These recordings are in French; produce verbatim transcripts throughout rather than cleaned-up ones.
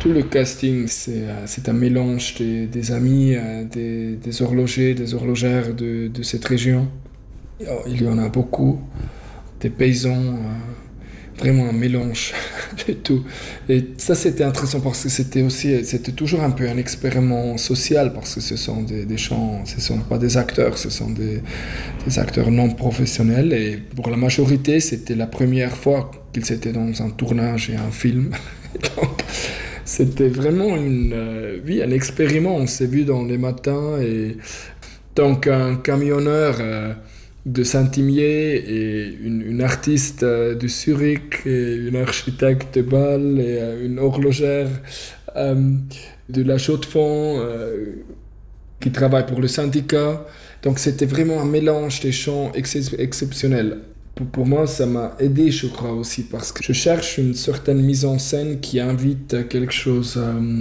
tout le casting, c'est, c'est un mélange des, des amis, des, des horlogers, des horlogères de, de cette région. Il y en a beaucoup, des paysans, vraiment un mélange de tout. Et ça, c'était intéressant parce que c'était aussi, c'était toujours un peu un expériment social parce que ce sont des, des gens, ce ne sont pas des acteurs, ce sont des, des acteurs non professionnels. Et pour la majorité, c'était la première fois qu'ils étaient dans un tournage et un film. Donc, c'était vraiment une, euh, oui, un expériment. On s'est vu dans les matins. Et donc, un camionneur euh, de Saint-Imier et une, une artiste euh, de Zurich et une architecte de Bâle et euh, une horlogère euh, de la Chaux-de-Fonds euh, qui travaille pour le syndicat. Donc, c'était vraiment un mélange des gens ex- exceptionnels. Pour moi, ça m'a aidé, je crois, aussi, parce que je cherche une certaine mise en scène qui invite à quelque chose, euh,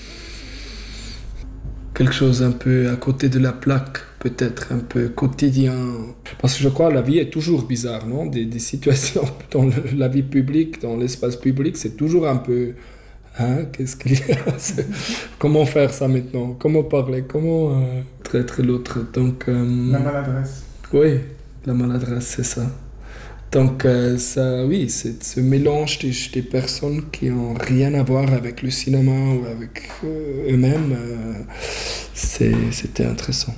quelque chose un peu à côté de la plaque, peut-être un peu quotidien. Parce que je crois que la vie est toujours bizarre, non ? Des, des situations dans le, la vie publique, dans l'espace public, c'est toujours un peu... Hein, qu'est-ce qu'il y a ? Comment faire ça maintenant ? Comment parler ? Comment euh, traiter l'autre ? Donc, euh, la maladresse. Oui, la maladresse, c'est ça. Donc, euh, ça, oui, c'est ce mélange des, des personnes qui n'ont rien à voir avec le cinéma ou avec euh, eux-mêmes, euh, c'est, c'était intéressant.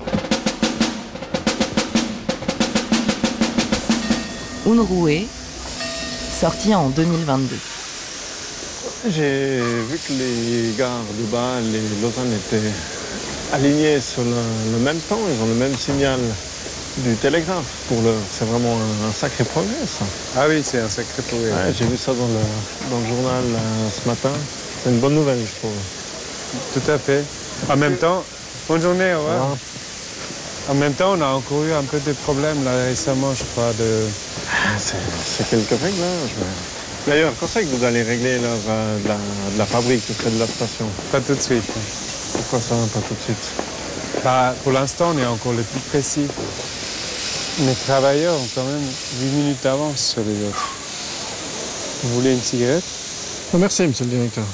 Unruhe, sorti en deux mille vingt-deux. J'ai vu que les gares de Bâle et Lausanne étaient alignés sur le, le même temps, ils ont le même signal du télégraphe. Pour le, c'est vraiment un, un sacré progrès, ça. Ah oui, c'est un sacré progrès. Ouais, j'ai vu ça dans le, dans le journal euh, ce matin. C'est une bonne nouvelle, je trouve. Tout à fait. En même temps, bonne journée, au revoir. Ouais. En même temps, on a encore eu un peu de problèmes là récemment, je crois, de... Ah, c'est, c'est quelques réglages. Mais... D'ailleurs, quand c'est que vous allez régler l'heure euh, de, la, de la fabrique, tout près de la station ? Pas tout de suite. Pourquoi ça, pas tout de suite ? Bah, pour l'instant, on est encore le plus précis. Mes travailleurs ont quand même huit minutes d'avance sur les autres. Vous voulez une cigarette ? Oh, merci, monsieur le directeur.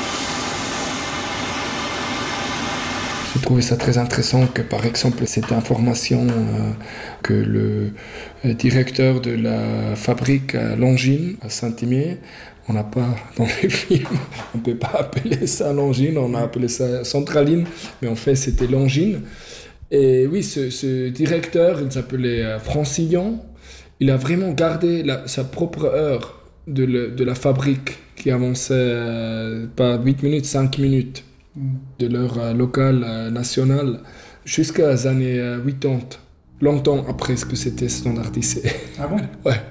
J'ai trouvé ça très intéressant que, par exemple, cette information euh, que le euh, directeur de la fabrique à Longines, à Saint-Imier, on n'a pas, dans les films, on ne peut pas appeler ça Longines, on a appelé ça Centraline, mais en fait, c'était Longines. Et oui, ce, ce directeur, il s'appelait euh, Francillon, il a vraiment gardé la, sa propre heure de, le, de la fabrique qui avançait euh, pas huit minutes, cinq minutes de l'heure euh, locale, euh, nationale, jusqu'à les années euh, quatre-vingt-dix, longtemps après ce que c'était standardisé. Ah bon ? Ouais.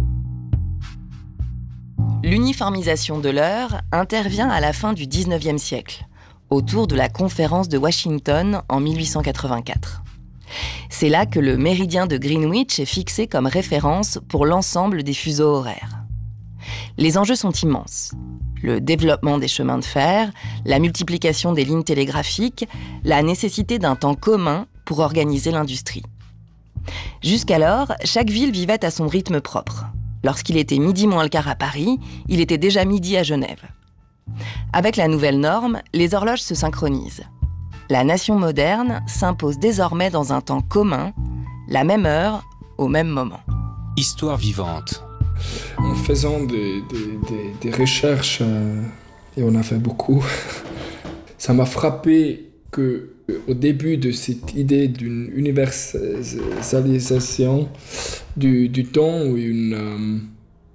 L'uniformisation de l'heure intervient à la fin du dix-neuvième siècle, autour de la conférence de Washington en mille huit cent quatre-vingt-quatre. C'est là que le méridien de Greenwich est fixé comme référence pour l'ensemble des fuseaux horaires. Les enjeux sont immenses. Le développement des chemins de fer, la multiplication des lignes télégraphiques, la nécessité d'un temps commun pour organiser l'industrie. Jusqu'alors, chaque ville vivait à son rythme propre. Lorsqu'il était midi moins le quart à Paris, il était déjà midi à Genève. Avec la nouvelle norme, les horloges se synchronisent. La nation moderne s'impose désormais dans un temps commun, la même heure, au même moment. Histoire vivante. En faisant des, des, des, des recherches, euh, et on a fait beaucoup, ça m'a frappé qu'au début de cette idée d'une universalisation du, du temps ou une... Euh,